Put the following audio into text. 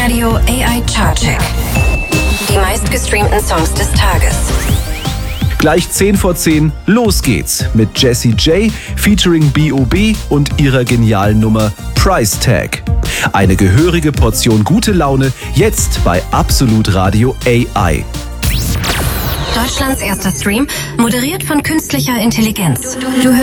Radio AI Chartcheck. Die meistgestreamten Songs des Tages. Gleich 10 vor 10, los geht's mit Jessie J featuring B.O.B. und ihrer genialen Nummer Price Tag. Eine gehörige Portion gute Laune jetzt bei Absolut Radio AI. Deutschlands erster Stream, moderiert von künstlicher Intelligenz. Du hörst